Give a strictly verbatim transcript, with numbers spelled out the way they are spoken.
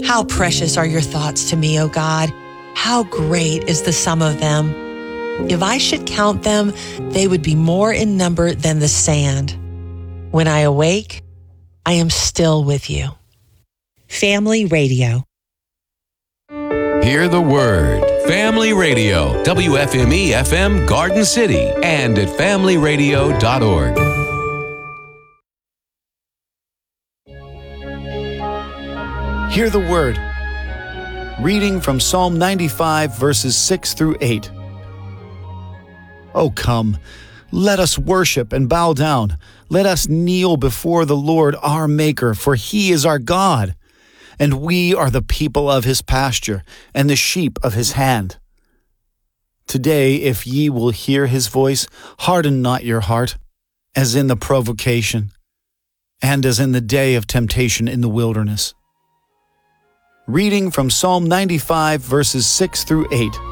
How precious are your thoughts to me, O God. How great is the sum of them. If I should count them, they would be more in number than the sand. When I awake, I am still with you. Family Radio. Hear the word. Family Radio. W F M E F M Garden City and at family radio dot org. Hear the word. Reading from Psalm ninety-five, verses six through eight. Oh, come, let us worship and bow down. Let us kneel before the Lord our Maker, for He is our God, and we are the people of His pasture and the sheep of His hand. Today, if ye will hear His voice, harden not your heart, as in the provocation, and as in the day of temptation in the wilderness. Reading from Psalm ninety-five, verses six through eight.